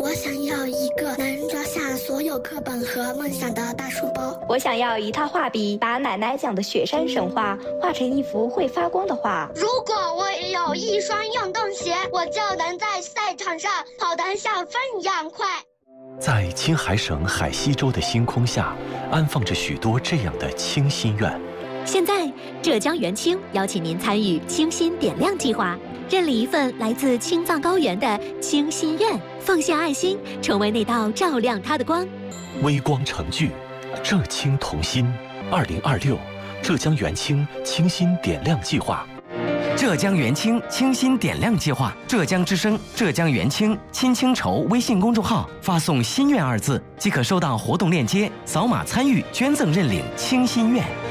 我想要一个能装下所有课本和梦想的大书包。 我想要一套画笔，把奶奶讲的雪山神话画成一幅会发光的画。 如果我有一双运动鞋，我就能在赛场上跑得像风一样快。 在青海省海西州的星空下，安放着许多这样的清心愿。 现在，浙江元清邀请您参与清心点亮计划，认领一份来自青藏高原的清心愿，奉献爱心，成为那道照亮它的光。 微光成炬，浙青同心。2026浙江元清清心点亮计划。 浙江元清清心点亮计划，浙江之声、浙江元清亲清筹微信公众号发送“心愿”2字，即可收到活动链接，扫码参与捐赠认领清心愿。